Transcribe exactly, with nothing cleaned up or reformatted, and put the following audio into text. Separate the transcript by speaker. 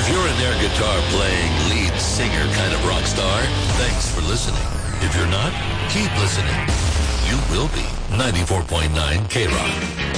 Speaker 1: you're an air guitar playing lead singer kind of rock star, thanks for listening. If you're not, keep listening. You will be. ninety-four point nine K-Rock.